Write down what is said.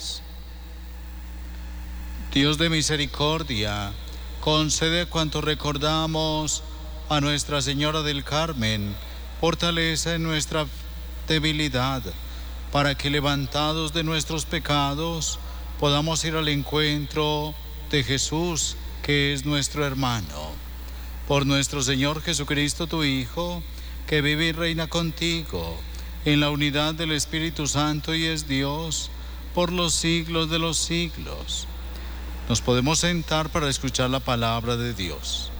Oremos. Dios de misericordia, concede cuanto recordamos a Nuestra Señora del Carmen, fortaleza en nuestra debilidad, para que levantados de nuestros pecados podamos ir al encuentro de Jesús, que es nuestro hermano. Por nuestro Señor Jesucristo, tu Hijo, que vive y reina contigo en la unidad del Espíritu Santo y es Dios por los siglos de los siglos. Nos podemos sentar para escuchar la palabra de Dios.